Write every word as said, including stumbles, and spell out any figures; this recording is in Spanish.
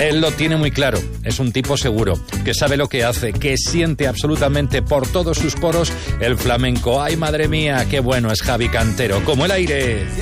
Él lo tiene muy claro, es un tipo seguro, que sabe lo que hace, que siente absolutamente por todos sus poros el flamenco. ¡Ay, madre mía, qué bueno es Javi Cantero! ¡Como el aire!